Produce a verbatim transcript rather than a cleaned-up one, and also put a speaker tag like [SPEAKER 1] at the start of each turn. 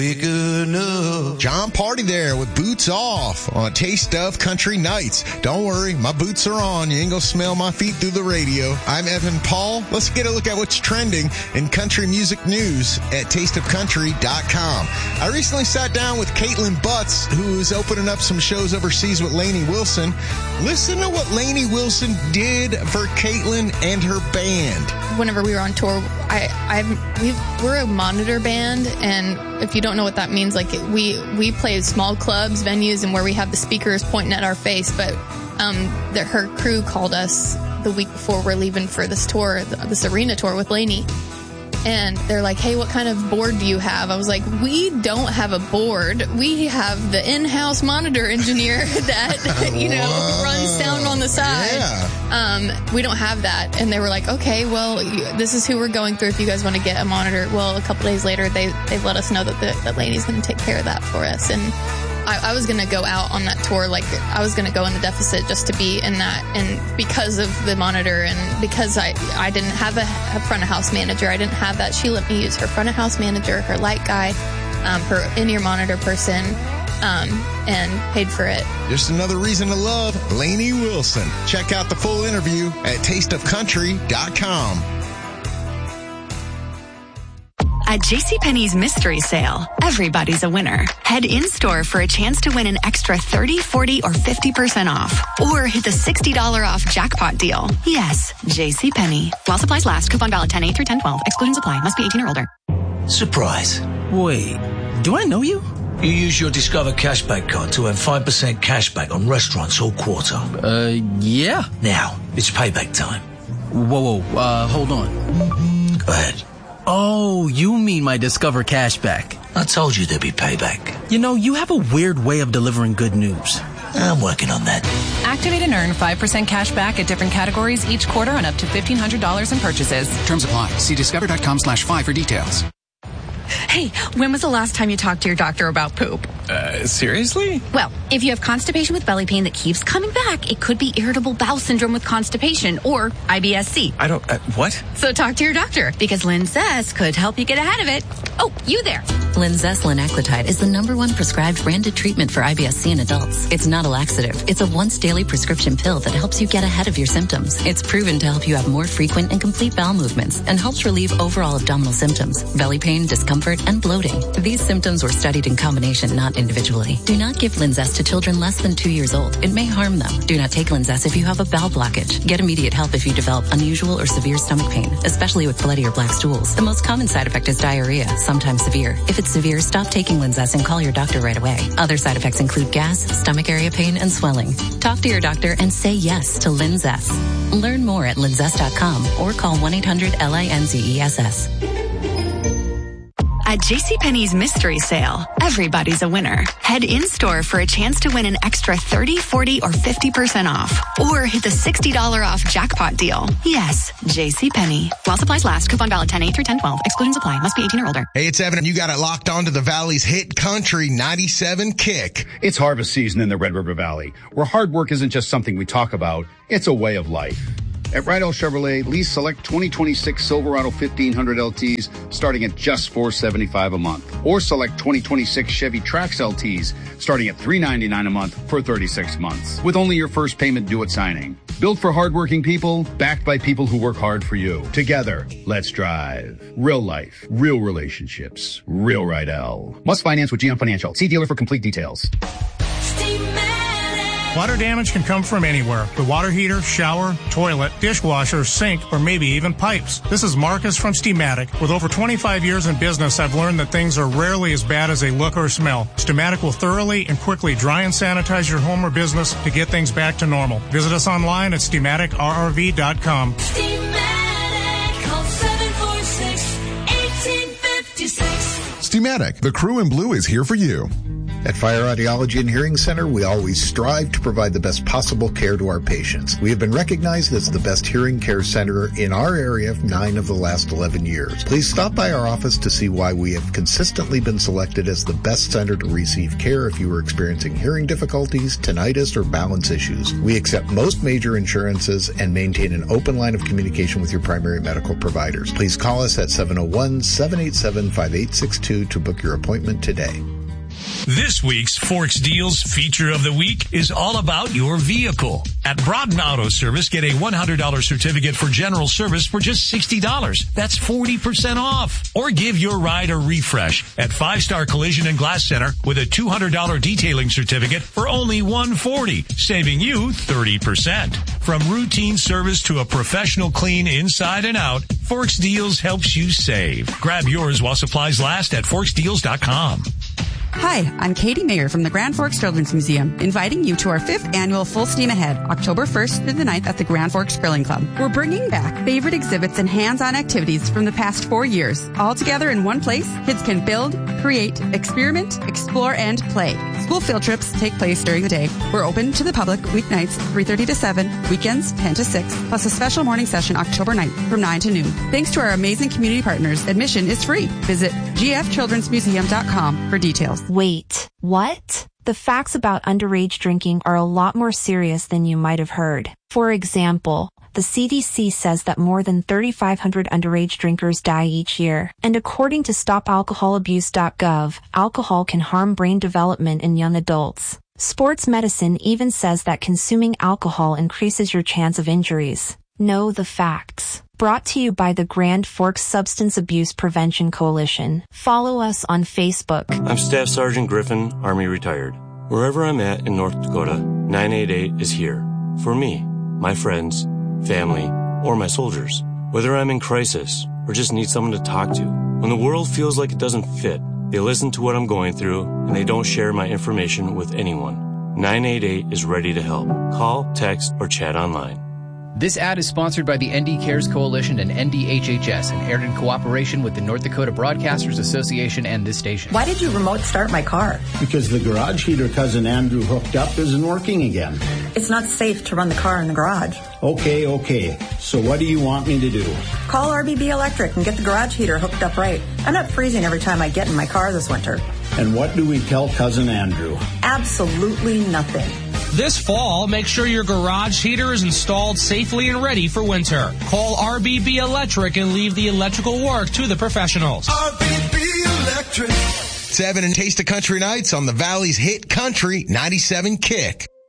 [SPEAKER 1] Big enough. John Party there with Boots Off on Taste of Country Nights. Don't worry, my boots are on. You ain't gonna smell my feet through the radio. I'm Evan Paul. Let's get a look at what's trending in country music news at taste of country dot com. I recently sat down with Caitlin Butts, who is opening up some shows overseas with Lainey Wilson. Listen to what Lainey Wilson did for Caitlin and her band.
[SPEAKER 2] Whenever we were on tour, I, I, we we're a monitor band, and if you don't know what that means, like we we play small clubs, venues, and where we have the speakers pointing at our face. But um, the, her crew called us the week before we're leaving for this tour, this arena tour with Lainey. And they're like, hey, what kind of board do you have? I was like, we don't have a board. We have the in-house monitor engineer that, you know, Whoa. runs sound on the side. Yeah. Um, we don't have that. And they were like, okay, well, you, this is who we're going through if you guys want to get a monitor. Well, a couple days later, they, they let us know that, the, that Lainey's going to take care of that for us. And I, I was going to go out on that tour, like I was going to go in the deficit just to be in that. And because of the monitor and because I, I didn't have a, a front of house manager, I didn't have that. She let me use her front of house manager, her light guy, um, her in-ear monitor person, um, and paid for it.
[SPEAKER 1] Just another reason to love Lainey Wilson. Check out the full interview at taste of country dot com.
[SPEAKER 3] At JCPenney's Mystery Sale, everybody's a winner. Head in-store for a chance to win an extra thirty, forty, or fifty percent off. Or hit the sixty dollars off jackpot deal. Yes, JCPenney. While supplies last, coupon valid ten eight through ten twelve. Exclusions apply. Must be eighteen or older.
[SPEAKER 4] Surprise.
[SPEAKER 5] Wait, do I know you?
[SPEAKER 4] You use your Discover Cashback card to earn five percent cashback on restaurants all quarter.
[SPEAKER 5] Uh, yeah.
[SPEAKER 4] Now, it's payback time.
[SPEAKER 5] Whoa, whoa, uh, hold on.
[SPEAKER 4] Go ahead.
[SPEAKER 5] Oh, you mean my Discover Cashback.
[SPEAKER 4] I told you there'd be payback.
[SPEAKER 5] You know, you have a weird way of delivering good news.
[SPEAKER 4] I'm working on that.
[SPEAKER 6] Activate and earn five percent cash back at different categories each quarter on up to fifteen hundred dollars in purchases.
[SPEAKER 7] Terms apply. See discover.com slash five for details.
[SPEAKER 8] Hey, when was the last time you talked to your doctor about poop?
[SPEAKER 7] Uh, seriously?
[SPEAKER 8] Well, if you have constipation with belly pain that keeps coming back, it could be irritable bowel syndrome with constipation or I B S C.
[SPEAKER 7] I don't, uh, what?
[SPEAKER 8] So talk to your doctor because Linzess could help you get ahead of it. Oh, you there.
[SPEAKER 9] Linzess linaclotide is the number one prescribed branded treatment for I B S C in adults. It's not a laxative. It's a once daily prescription pill that helps you get ahead of your symptoms. It's proven to help you have more frequent and complete bowel movements and helps relieve overall abdominal symptoms, belly pain, discomfort, and bloating. These symptoms were studied in combination, not individually. Do not give Linzess to children less than two years old. It may harm them. Do not take Linzess if you have a bowel blockage. Get immediate help if you develop unusual or severe stomach pain, especially with bloody or black stools. The most common side effect is diarrhea, sometimes severe. If it's severe, stop taking Linzess and call your doctor right away. Other side effects include gas, stomach area pain, and swelling. Talk to your doctor and say yes to Linzess. Learn more at linzess dot com or call one eight hundred L I N Z E S S.
[SPEAKER 3] At JCPenney's Mystery Sale, everybody's a winner. Head in-store for a chance to win an extra thirty, forty, or fifty percent off. Or hit the sixty dollars off jackpot deal. Yes, JCPenney. While supplies last, coupon valid ten eight through ten twelve. Exclusions apply. Must be eighteen or older.
[SPEAKER 1] Hey, it's Evan, and you got it locked on to the Valley's hit country ninety-seven Kick.
[SPEAKER 10] It's harvest season in the Red River Valley, where hard work isn't just something we talk about, it's a way of life. At Rydell Chevrolet, lease select twenty twenty-six Silverado fifteen hundred L Ts starting at just four hundred seventy-five dollars a month. Or select twenty twenty-six Chevy Trax L Ts starting at three hundred ninety-nine dollars a month for thirty-six months. With only your first payment due at signing. Built for hardworking people, backed by people who work hard for you. Together, let's drive. Real life, real relationships, real Rydell. Must finance with G M Financial. See dealer for complete details.
[SPEAKER 11] Water damage can come from anywhere. The water heater, shower, toilet, dishwasher, sink, or maybe even pipes. This is Marcus from Steamatic. With over twenty-five years in business, I've learned that things are rarely as bad as they look or smell. Steamatic will thoroughly and quickly dry and sanitize your home or business to get things back to normal. Visit us online at steamatic R R V dot com.
[SPEAKER 12] Steamatic, call seven four six, one eight five six.
[SPEAKER 13] Steamatic, the crew in blue is here for you. At Fire Audiology and Hearing Center, we always strive to provide the best possible care to our patients. We have been recognized as the best hearing care center in our area for nine of the last eleven years. Please stop by our office to see why we have consistently been selected as the best center to receive care if you are experiencing hearing difficulties, tinnitus, or balance issues. We accept most major insurances and maintain an open line of communication with your primary medical providers. Please call us at seven oh one, seven eight seven, five eight six two to book your appointment today.
[SPEAKER 14] This week's Forks Deals feature of the week is all about your vehicle. At Broughton Auto Service, get a one hundred dollars certificate for general service for just sixty dollars. That's forty percent off. Or give your ride a refresh at Five Star Collision and Glass Center with a two hundred dollars detailing certificate for only one hundred forty dollars, saving you thirty percent. From routine service to a professional clean inside and out, Forks Deals helps you save. Grab yours while supplies last at forks deals dot com.
[SPEAKER 15] Hi, I'm Katie Mayer from the Grand Forks Children's Museum, inviting you to our fifth annual Full Steam Ahead, October first through the ninth at the Grand Forks Grilling Club. We're bringing back favorite exhibits and hands-on activities from the past four years, all together in one place. Kids can build, create, experiment, explore, and play. School field trips take place during the day. We're open to the public weeknights, three thirty to seven, weekends, ten to six, plus a special morning session October ninth from nine to noon. Thanks to our amazing community partners, admission is free. Visit g f children's museum dot com for details.
[SPEAKER 16] Wait, what? The facts about underage drinking are a lot more serious than you might have heard. For example, the C D C says that more than thirty-five hundred underage drinkers die each year. And according to stop alcohol abuse dot gov, alcohol can harm brain development in young adults. Sports medicine even says that consuming alcohol increases your chance of injuries. Know the facts. Brought to you by the Grand Forks Substance Abuse Prevention Coalition. Follow us on Facebook.
[SPEAKER 17] I'm Staff Sergeant Griffin, Army retired. Wherever I'm at in North Dakota, nine eight eight is here. For me, my friends, family, or my soldiers. Whether I'm in crisis or just need someone to talk to. When the world feels like it doesn't fit, they listen to what I'm going through and they don't share my information with anyone. nine eight eight is ready to help. Call, text, or chat online.
[SPEAKER 18] This ad is sponsored by the N D Cares Coalition and N D H H S and aired in cooperation with the North Dakota Broadcasters Association and this station.
[SPEAKER 19] Why did you remote start my car?
[SPEAKER 20] Because the garage heater Cousin Andrew hooked up isn't working again.
[SPEAKER 19] It's not safe to run the car in the garage.
[SPEAKER 20] Okay, okay. So what do you want me to do?
[SPEAKER 19] Call R B B Electric and get the garage heater hooked up right. I'm not freezing every time I get in my car this winter.
[SPEAKER 20] And what do we tell Cousin Andrew?
[SPEAKER 19] Absolutely nothing.
[SPEAKER 21] This fall, make sure your garage heater is installed safely and ready for winter. Call R B B Electric and leave the electrical work to the professionals.
[SPEAKER 12] R B B Electric.
[SPEAKER 1] Seven and Taste of Country Nights on the Valley's hit country ninety-seven Kick.